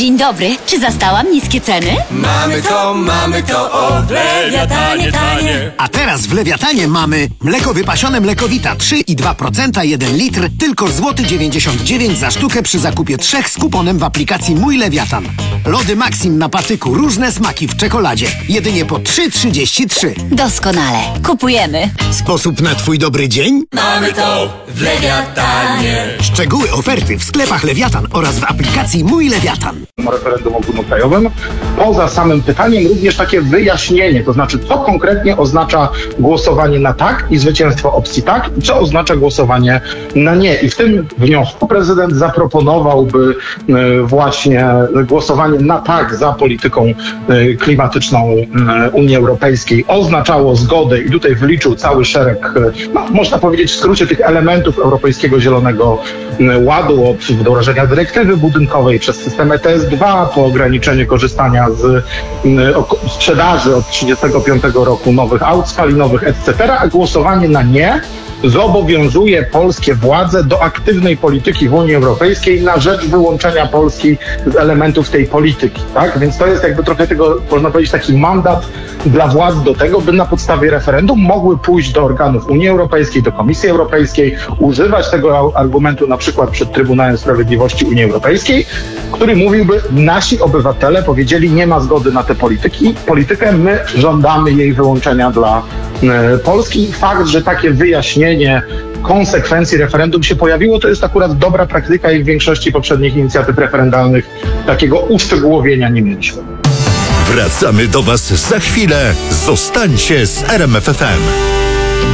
Dzień dobry, czy zastałam niskie ceny? Mamy to, o, w Lewiatanie tanie. A teraz w Lewiatanie mamy mleko wypasione Mlekowita 3,2%, 1 litr, tylko złoty 99 za sztukę przy zakupie 3 z kuponem w aplikacji Mój Lewiatan. Lody Maxim na patyku, różne smaki w czekoladzie, jedynie po 3,33. Doskonale, kupujemy. Sposób na twój dobry dzień? Mamy to w Lewiatanie. Szczegóły oferty w sklepach Lewiatan oraz w aplikacji Mój Lewiatan. Referendum ogólnokrajowym. Poza samym pytaniem również takie wyjaśnienie, to znaczy co konkretnie oznacza głosowanie na tak i zwycięstwo opcji tak i co oznacza głosowanie na nie. I w tym wniosku prezydent zaproponowałby właśnie głosowanie na tak za polityką klimatyczną Unii Europejskiej oznaczało zgodę i tutaj wyliczył cały szereg, można powiedzieć w skrócie, tych elementów Europejskiego Zielonego Ładu, od wdrożenia dyrektywy budynkowej przez system ETS2 po ograniczenie korzystania z sprzedaży od 1935 roku nowych aut spalinowych, etc. A głosowanie na nie zobowiązuje polskie władze do aktywnej polityki w Unii Europejskiej na rzecz wyłączenia Polski z elementów tej polityki, tak? Więc to jest jakby trochę tego, można powiedzieć, taki mandat dla władz do tego, by na podstawie referendum mogły pójść do organów Unii Europejskiej, do Komisji Europejskiej, używać tego argumentu na przykład przed Trybunałem Sprawiedliwości Unii Europejskiej, który mówiłby, nasi obywatele powiedzieli, nie ma zgody na tę politykę, my żądamy jej wyłączenia dla Polski. Fakt, że takie wyjaśnienie konsekwencji referendum się pojawiło, to jest akurat dobra praktyka i w większości poprzednich inicjatyw referendalnych takiego uszczegółowienia nie mieliśmy. Wracamy do Was za chwilę. Zostańcie z RMF FM.